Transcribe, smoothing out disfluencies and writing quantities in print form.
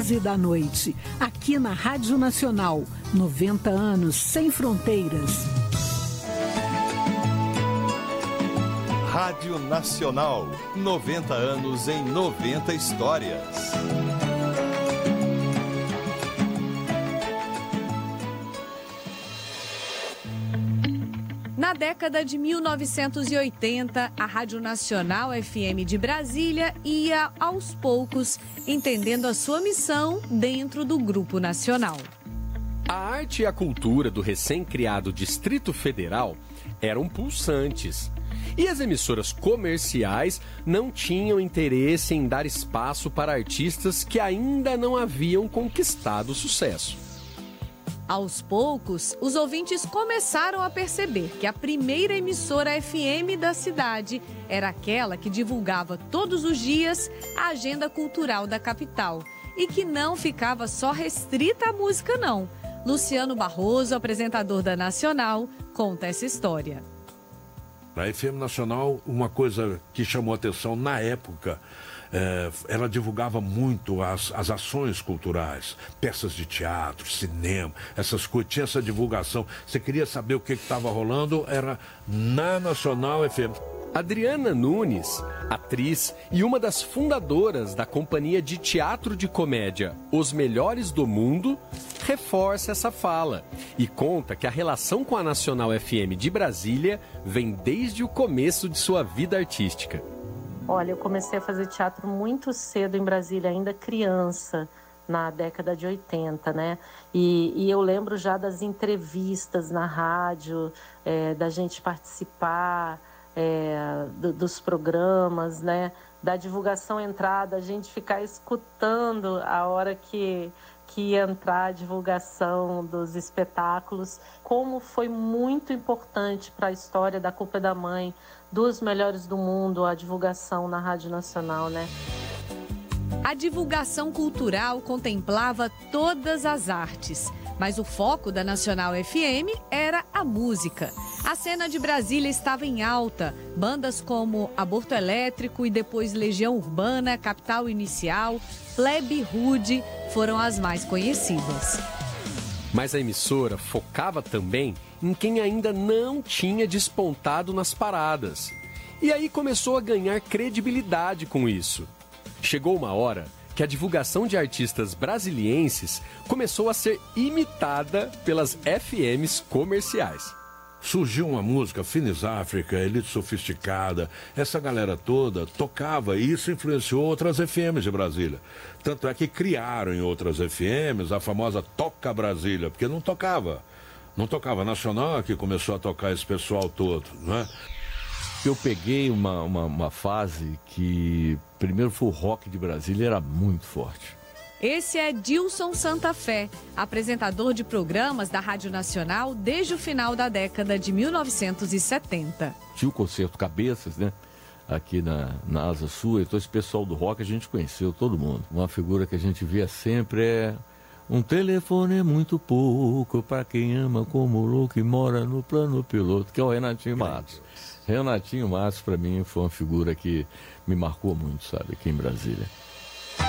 11 da noite, aqui na Rádio Nacional, 90 anos sem fronteiras. Rádio Nacional, 90 anos em 90 histórias. Na década de 1980, a Rádio Nacional FM de Brasília ia, aos poucos, entendendo a sua missão dentro do Grupo Nacional. A arte e a cultura do recém-criado Distrito Federal eram pulsantes. E as emissoras comerciais não tinham interesse em dar espaço para artistas que ainda não haviam conquistado sucesso. Aos poucos, os ouvintes começaram a perceber que a primeira emissora FM da cidade era aquela que divulgava todos os dias a agenda cultural da capital e que não ficava só restrita à música, não. Luciano Barroso, apresentador da Nacional, conta essa história. Na FM Nacional, uma coisa que chamou a atenção na época, ela divulgava muito as ações culturais, peças de teatro, cinema, essas coisas, tinha essa divulgação. Você queria saber o que estava rolando, era na Nacional FM. Adriana Nunes, atriz e uma das fundadoras da companhia de teatro de comédia Os Melhores do Mundo, reforça essa fala e conta que a relação com a Nacional FM de Brasília vem desde o começo de sua vida artística. Olha, eu comecei a fazer teatro muito cedo em Brasília, ainda criança, na década de 80, né? E eu lembro já das entrevistas na rádio, da gente participar dos programas, né? Da divulgação entrada, a gente ficar escutando a hora que ia entrar a divulgação dos espetáculos, como foi muito importante para a história da Culpa da Mãe, dos Melhores do Mundo, a divulgação na Rádio Nacional, né? A divulgação cultural contemplava todas as artes, mas o foco da Nacional FM era a música. A cena de Brasília estava em alta. Bandas como Aborto Elétrico e depois Legião Urbana, Capital Inicial, Plebe Rude foram as mais conhecidas. Mas a emissora focava também em quem ainda não tinha despontado nas paradas. E aí começou a ganhar credibilidade com isso. Chegou uma hora que a divulgação de artistas brasilienses começou a ser imitada pelas FMs comerciais. Surgiu uma música, Finis África, Elite Sofisticada, essa galera toda tocava e isso influenciou outras FMs de Brasília. Tanto é que criaram em outras FMs a famosa Toca Brasília, porque não tocava. Não tocava. Nacional que começou a tocar esse pessoal todo, não é? Eu peguei uma fase que, primeiro foi o rock de Brasília, era muito forte. Esse é Dilson Santa Fé, apresentador de programas da Rádio Nacional desde o final da década de 1970. Tinha o Concerto Cabeças, né? Aqui na Asa Sul, então esse pessoal do rock a gente conheceu todo mundo. Uma figura que a gente via sempre é: um telefone é muito pouco para quem ama como louco e mora no plano piloto, que é o Renatinho Matos. Renatinho Matos, para mim, foi uma figura que me marcou muito, sabe, aqui em Brasília.